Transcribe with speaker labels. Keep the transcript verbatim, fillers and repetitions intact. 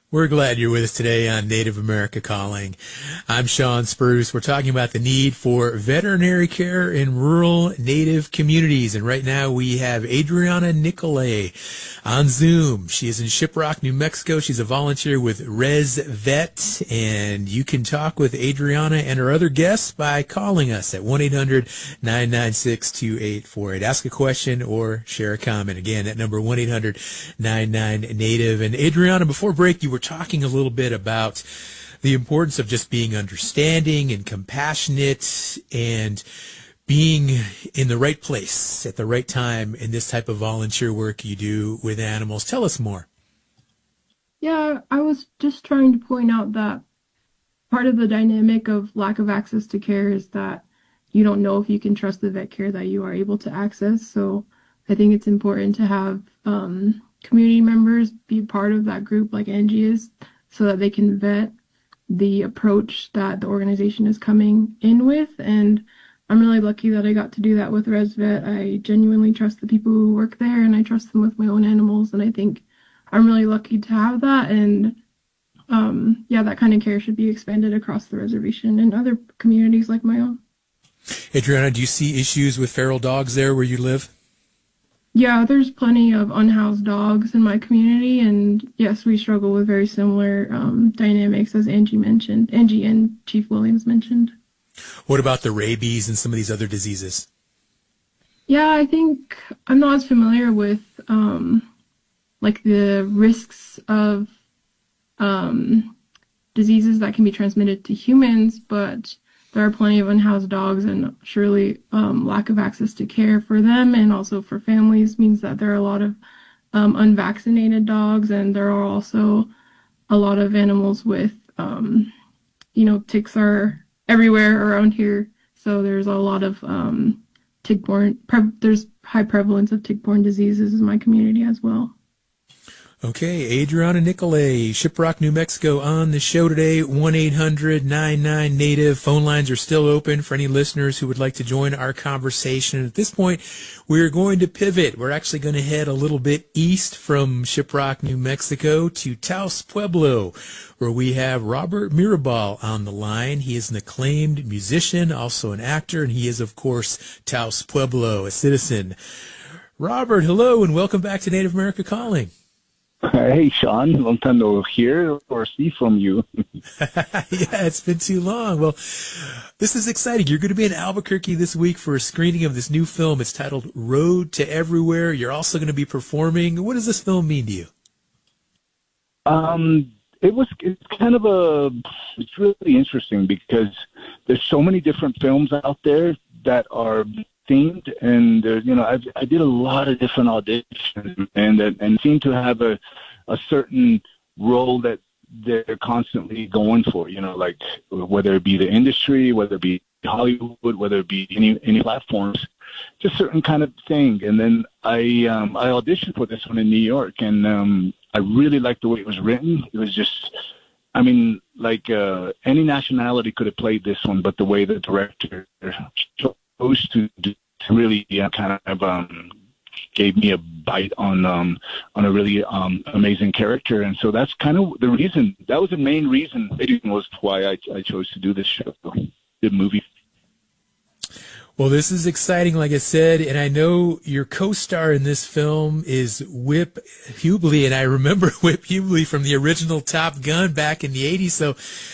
Speaker 1: We're glad you're with us today on Native America Calling. I'm Sean Spruce. We're talking about the need for veterinary care in rural Native communities. And right now we have Adriana Nicolay on Zoom. She is in Shiprock, New Mexico. She's a volunteer with Res Vet. And you can talk with Adriana and her other guests by calling us at one eight hundred nine nine six two eight four eight. Ask a question or share a comment. Again, that number one eight hundred nine nine Native. And Adriana, before break, you were talking a little bit about the importance of just being understanding and compassionate and being in the right place at the right time in this type of volunteer work you do with animals. Tell us more.
Speaker 2: Yeah, I was just trying to point out that part of the dynamic of lack of access to care is that you don't know if you can trust the vet care that you are able to access. So I think it's important to have um, community members be part of that group like Angie is, so that they can vet the approach that the organization is coming in with. And I'm really lucky that I got to do that with ResVet. I genuinely trust the people who work there, and I trust them with my own animals. And I think I'm really lucky to have that. And um, yeah, that kind of care should be expanded across the reservation and other communities like my own.
Speaker 1: Adriana, do you see issues with feral dogs there where you live?
Speaker 2: Yeah, there's plenty of unhoused dogs in my community, and yes, we struggle with very similar um, dynamics as Angie mentioned, Angie and Chief Williams mentioned.
Speaker 1: What about the rabies and some of these other diseases?
Speaker 2: Yeah, I think I'm not as familiar with um, like the risks of um, diseases that can be transmitted to humans, but there are plenty of unhoused dogs, and surely um, lack of access to care for them and also for families means that there are a lot of um, unvaccinated dogs, and there are also a lot of animals with, um, you know, ticks are everywhere around here. So there's a lot of um, tick-borne, pre- there's high prevalence of tick-borne diseases in my community as well.
Speaker 1: Okay, Adriana Nicolay, Shiprock, New Mexico, on the show today. one eight hundred nine nine Native. Phone lines are still open for any listeners who would like to join our conversation. At this point, we're going to pivot. We're actually going to head a little bit east from Shiprock, New Mexico to Taos Pueblo, where we have Robert Mirabal on the line. He is an acclaimed musician, also an actor, and he is, of course, Taos Pueblo, a citizen. Robert, hello, and welcome back to Native America Calling.
Speaker 3: Hey, Sean. Long time to hear or see from you.
Speaker 1: Yeah, it's been too long. Well, this is exciting. You're going to be in Albuquerque this week for a screening of this new film. It's titled Road to Everywhere. You're also going to be performing. What does this film mean to you?
Speaker 3: Um, it was, it's kind of a, it's really interesting because there's so many different films out there that are themed, and uh, you know, I I did a lot of different auditions, and uh, and seem to have a a certain role that they're constantly going for. You know, like whether it be the industry, whether it be Hollywood, whether it be any any platforms, just certain kind of thing. And then I um, I auditioned for this one in New York, and um, I really liked the way it was written. It was just, I mean, like uh, any nationality could have played this one, but the way the director chose to do really yeah, kind of um, gave me a bite on um, on a really um, amazing character, and so that's kind of the reason. That was the main reason. It was why I, I chose to do this show, the movie.
Speaker 1: Well, this is exciting, like I said, and I know your co-star in this film is Whip Hubley, and I remember Whip Hubley from the original Top Gun back in the eighties, so